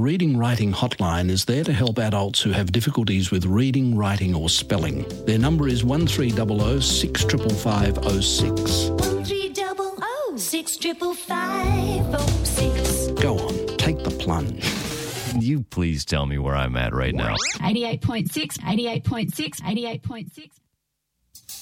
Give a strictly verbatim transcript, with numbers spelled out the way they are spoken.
Reading Writing Hotline is there to help adults who have difficulties with reading, writing or spelling. Their number is one three zero zero six five five five zero six. one three zero zero six five five five zero six. Go on, take the plunge. Can you please tell me where I'm at right now? eighty-eight point six, eighty-eight point six, eighty-eight point six.